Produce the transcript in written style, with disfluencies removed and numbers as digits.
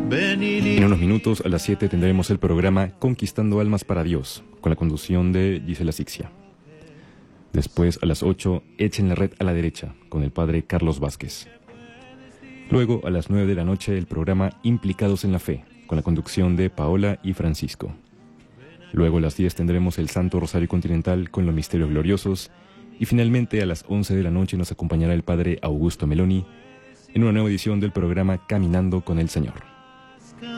En unos minutos, a las 7, tendremos el programa Conquistando Almas para Dios, con la conducción de Gisela Sixia. Después, a las 8, Echen la red a la derecha, con el padre Carlos Vázquez. Luego, a las 9 de la noche, el programa Implicados en la Fe, con la conducción de Paola y Francisco. Luego, a las 10, tendremos el Santo Rosario Continental con los Misterios Gloriosos. Y finalmente, a las 11 de la noche, nos acompañará el padre Augusto Meloni en una nueva edición del programa Caminando con el Señor.